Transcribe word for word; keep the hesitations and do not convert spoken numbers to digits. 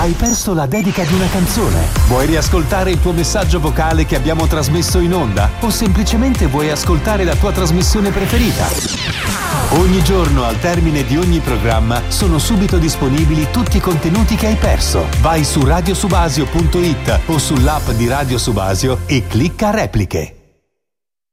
Hai perso la dedica di una canzone? Vuoi riascoltare il tuo messaggio vocale che abbiamo trasmesso in onda? O semplicemente vuoi ascoltare la tua trasmissione preferita? Ogni giorno al termine di ogni programma sono subito disponibili tutti i contenuti che hai perso. Vai su radiosubasio punto it o sull'app di Radio Subasio e clicca repliche.